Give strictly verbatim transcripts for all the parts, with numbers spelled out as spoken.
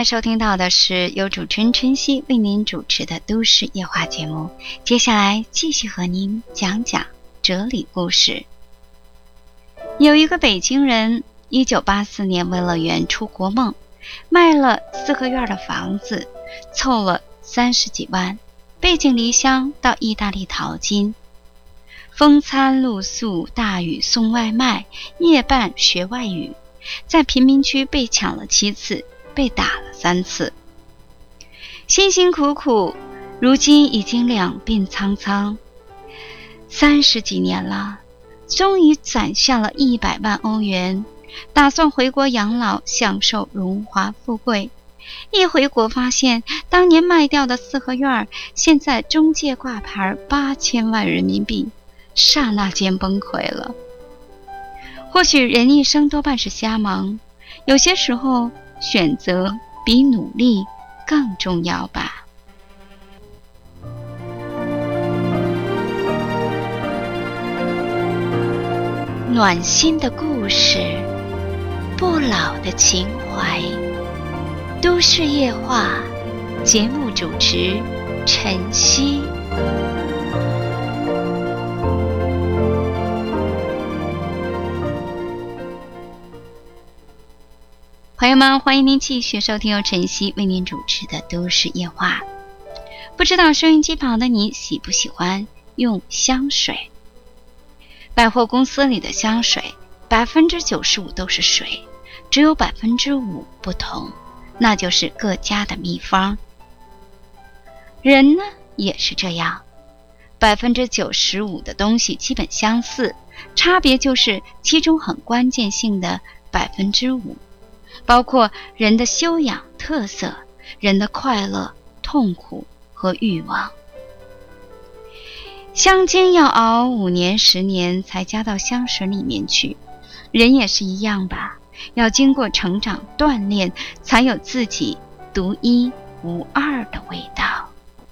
收听到的是由主持人晨曦为您主持的都市夜话节目，接下来继续和您讲讲哲理故事。有一个北京人一九八四年为了圆出国梦，卖了四合院的房子，凑了三十几万，背井离乡到意大利淘金，风餐露宿，大雨送外卖，夜半学外语，在贫民区被抢了七次，被打了三次，辛辛苦苦，如今已经两鬓苍苍，三十几年了，终于攒下了一百万欧元，打算回国养老，享受荣华富贵。一回国发现，当年卖掉的四合院，现在中介挂牌八千万人民币，刹那间崩溃了。或许人一生多半是瞎忙，有些时候选择比努力更重要吧。暖心的故事，不老的情怀，都市夜话，节目主持晨曦。朋友们，欢迎您继续收听由晨曦为您主持的都市夜话。不知道收音机旁的你喜不喜欢用香水？百货公司里的香水百分之九十五都是水，只有百分之五不同，那就是各家的秘方。人呢也是这样，百分之九十五的东西基本相似，差别就是其中很关键性的百分之五。包括人的修养特色，人的快乐、痛苦和欲望。香精要熬五年十年才加到香水里面去，人也是一样吧，要经过成长锻炼，才有自己独一无二的味道。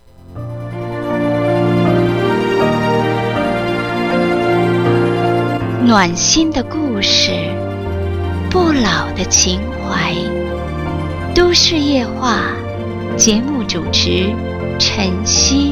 暖心的故事，不老的情怀，都市夜话，节目主持晨曦。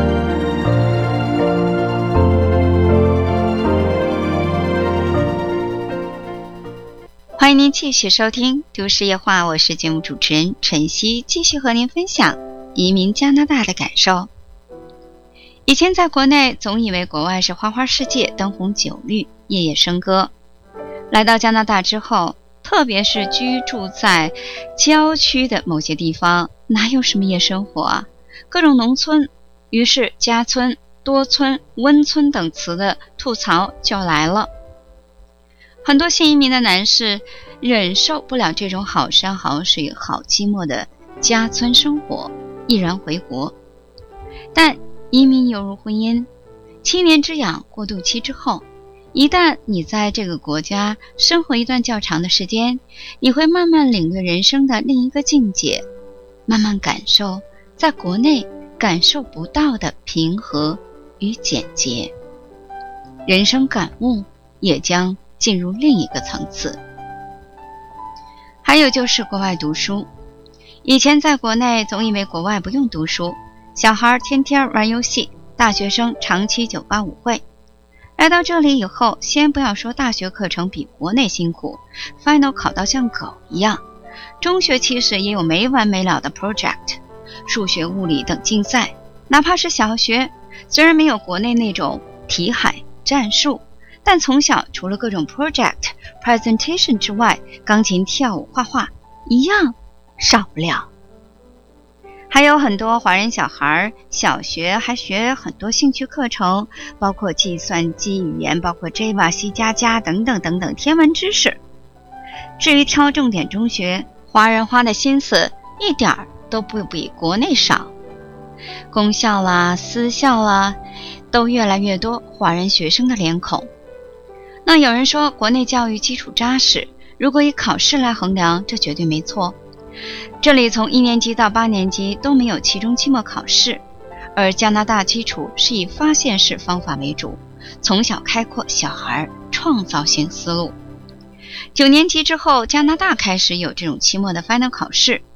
欢迎您继续收听都市夜话，我是节目主持人晨曦，继续和您分享移民加拿大的感受。以前在国内总以为国外是花花世界，灯红酒绿，夜夜笙歌。来到加拿大之后，特别是居住在郊区的某些地方，哪有什么夜生活啊？各种农村，于是家村、多村、温村等词的吐槽就来了。很多新移民的男士忍受不了这种好山好水、好寂寞的家村生活，毅然回国。但移民犹如婚姻，七年之痒，过渡期之后，一旦你在这个国家生活一段较长的时间，你会慢慢领略人生的另一个境界，慢慢感受在国内感受不到的平和与简洁，人生感悟也将进入另一个层次。还有就是国外读书，以前在国内总以为国外不用读书，小孩天天玩游戏，大学生长期九八五会。来到这里以后，先不要说大学课程比国内辛苦， Final 考到像狗一样，中学其实也有没完没了的 project， 数学物理等竞赛。哪怕是小学，虽然没有国内那种题海战术，但从小除了各种 project presentation 之外，钢琴、跳舞、画画一样少不了。还有很多华人小孩小学还学很多兴趣课程，包括计算机语言，包括 Java、C 加加等等等等天文知识。至于挑重点中学，华人花的心思一点儿都不比国内少。公校啦、私校啦，都越来越多华人学生的脸孔。那有人说国内教育基础扎实，如果以考试来衡量，这绝对没错。这里从一年级到八年级都没有期中期末考试，而加拿大基础是以发现式方法为主，从小开阔小孩创造性思路。九年级之后，加拿大开始有这种期末的 final 考试，